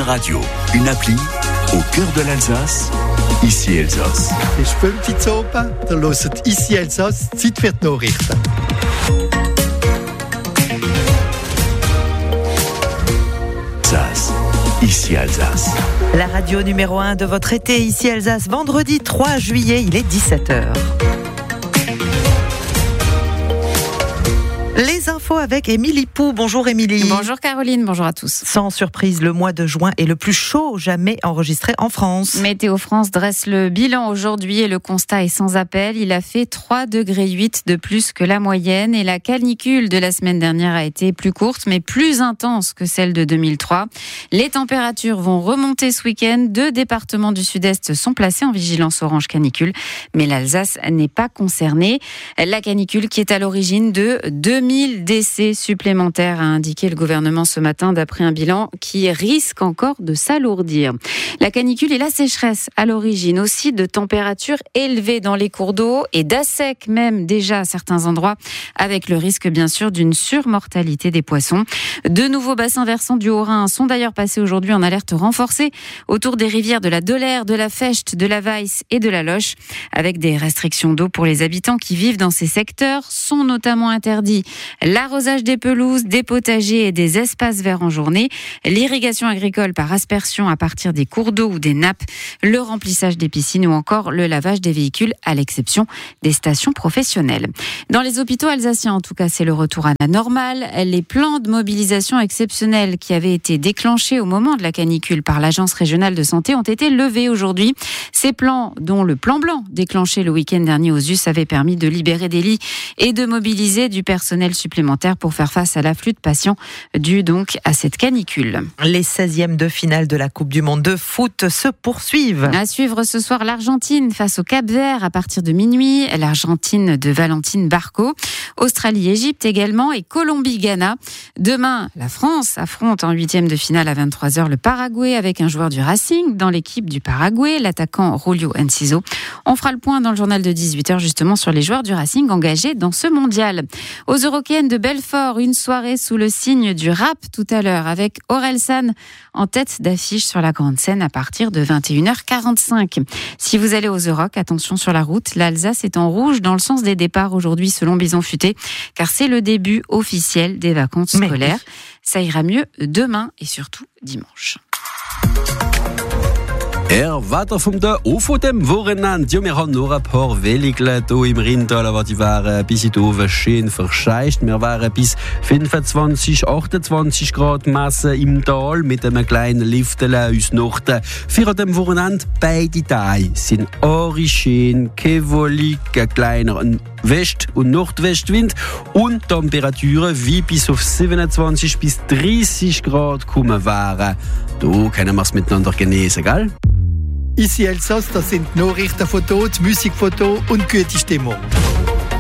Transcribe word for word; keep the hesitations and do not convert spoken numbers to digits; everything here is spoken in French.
radio, une appli au cœur de l'Alsace, ici Elsass. Ich bin Pizzopa, da hört ici Elsass, Zeit für die Nachrichten. Alsace, ici Alsace. La radio numéro un de votre été, ici Alsace, vendredi trois juillet, il est dix-sept heures. Les infos avec Émilie Pou. Bonjour Émilie. Bonjour Caroline, bonjour à tous. Sans surprise, le mois de juin est le plus chaud jamais enregistré en France. Météo France dresse le bilan aujourd'hui et le constat est sans appel. Il a fait trois degrés huit de plus que la moyenne et la canicule de la semaine dernière a été plus courte mais plus intense que celle de deux mille trois. Les températures vont remonter ce week-end. Deux départements du sud-est sont placés en vigilance orange canicule, mais l'Alsace n'est pas concernée. La canicule qui est à l'origine de deux mille décès supplémentaires, a indiqué le gouvernement ce matin d'après un bilan qui risque encore de s'alourdir. La canicule et la sécheresse à l'origine aussi de températures élevées dans les cours d'eau et d'assec même déjà à certains endroits, avec le risque bien sûr d'une surmortalité des poissons. De nouveaux bassins versants du Haut-Rhin sont d'ailleurs passés aujourd'hui en alerte renforcée autour des rivières de la Dolère, de la Fecht, de la Weiss et de la Loche, avec des restrictions d'eau pour les habitants qui vivent dans ces secteurs. Sont notamment interdits l'arrosage des pelouses, des potagers et des espaces verts en journée, l'irrigation agricole par aspersion à partir des cours d'eau ou des nappes, le remplissage des piscines ou encore le lavage des véhicules à l'exception des stations professionnelles. Dans les hôpitaux alsaciens, en tout cas, c'est le retour à la normale. Les plans de mobilisation exceptionnels qui avaient été déclenchés au moment de la canicule par l'Agence régionale de santé ont été levés aujourd'hui. Ces plans, dont le plan blanc déclenché le week-end dernier aux U S, avaient permis de libérer des lits et de mobiliser du personnel supplémentaire pour faire face à l'afflux de patients dû donc à cette canicule. Les seizièmes de finale de la Coupe du Monde de foot se poursuivent. À suivre ce soir l'Argentine face au Cap-Vert à partir de minuit, l'Argentine de Valentine Barco, Australie-Égypte également et Colombie-Ghana. Demain, la France affronte en huitième de finale à vingt-trois heures le Paraguay avec un joueur du Racing dans l'équipe du Paraguay, l'attaquant Julio Enciso. On fera le point dans le journal de dix-huit heures justement sur les joueurs du Racing engagés dans ce mondial. Aux Eurokéennes de Belfort, une soirée sous le signe du rap tout à l'heure avec Orelsan en tête d'affiche sur la grande scène à partir de vingt et une heures quarante-cinq. Si vous allez aux Euroc, attention sur la route, l'Alsace est en rouge dans le sens des départs aujourd'hui selon Bison Futé, car c'est le début officiel des vacances Mais scolaires. oui. Ça ira mieux demain et surtout dimanche. Er weiter vom der Ufo dem Wochenende. Ja, wir haben noch ein paar Welliglen hier im Rheintal, aber die waren bis in die Oven schön verscheißt. Wir waren bis fünfundzwanzig, achtundzwanzig Grad gemessen im Tal mit einem kleinen Liftele uns Nachten. Für dem Wochenende beide Tage sind alle schön, kein Wollig, ein kleiner West- und Nordwestwind und Temperaturen wie bis auf siebenundzwanzig bis dreißig Grad kommen wären. Da können wir es miteinander genießen, gell? Ici Elsass, das sind Nachrichtenfotos, Musikfotos und gute Stimmung.